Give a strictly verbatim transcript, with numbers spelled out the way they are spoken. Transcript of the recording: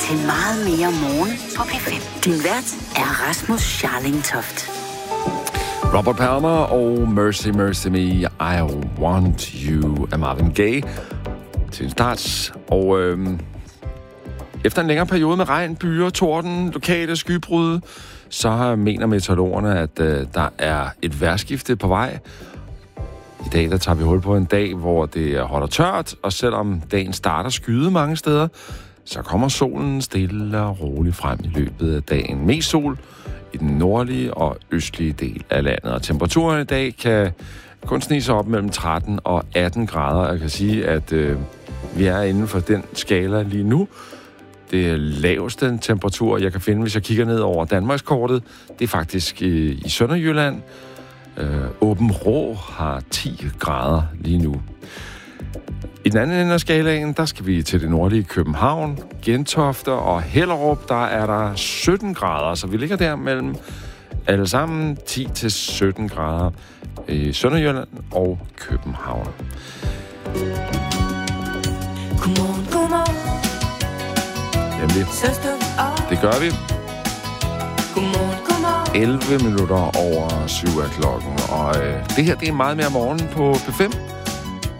til meget mere morgen på P fem. Din vært er Rasmus Scharling-Toft. Robert Palmer og Mercy, Mercy Me, I Want You af Marvin Gaye til en start. Og øhm, efter en længere periode med regn, byer, torden, lokale skybrud, så mener meteorologerne, at øh, der er et vejrskifte på vej. I dag der tager vi hul på en dag, hvor det holder tørt, og selvom dagen starter skyde mange steder, så kommer solen stille og roligt frem i løbet af dagen. Mest sol i den nordlige og østlige del af landet. Og temperaturen i dag kan kun snige sig op mellem tretten og atten grader. Jeg kan sige, at øh, vi er inden for den skala lige nu. Det laveste temperatur, jeg kan finde, hvis jeg kigger ned over Danmarkskortet, det er faktisk i, i Sønderjylland. Øh, Åben Rå har ti grader lige nu. I den anden ende af skalaen, der skal vi til det nordlige København, Gentofte og Hellerup. Der er der sytten grader, så vi ligger der mellem alle sammen ti til sytten grader i Sønderjylland og København. Godmorgen, godmorgen. Nemlig. Det gør vi. Godmorgen, godmorgen. elleve minutter over syv af klokken. Og øh, det her, det er meget mere morgen på P fem.